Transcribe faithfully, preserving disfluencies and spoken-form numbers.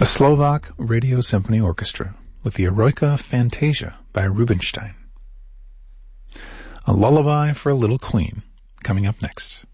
The Slovak Radio Symphony Orchestra with the Eroica Fantasia by Rubinstein. A Lullaby for a Little Queen, coming up next.